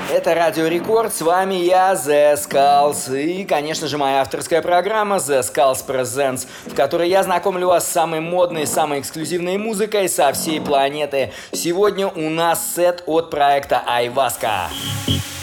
Это Радио Рекорд, с вами я, The Skulls, и, конечно же, моя авторская программа The Skulls Presents, в которой я знакомлю вас с самой модной, самой эксклюзивной музыкой со всей планеты. Сегодня у нас сет от проекта Айваска.